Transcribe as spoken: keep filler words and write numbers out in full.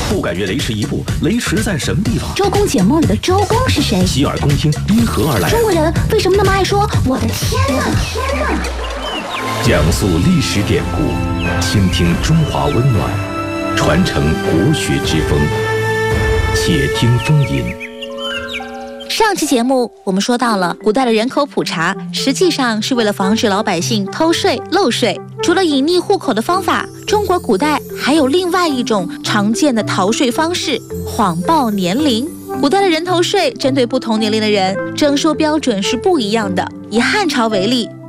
不敢越雷池一步，雷池在什么地方？ 周公解梦里的周公是谁？ 洗耳恭听，因何而来？ 中国人为什么那么爱说我的天哪？天哪！ 讲述历史典故，倾听中华温暖，传承国学之风。且听风吟。 上期节目我们说到了古代的人口普查，实际上是为了防止老百姓偷税漏税。除了隐匿户口的方法，中国古代还有另外一种常见的逃税方式——谎报年龄。古代的人头税针对不同年龄的人征收标准是不一样的。以汉朝为例，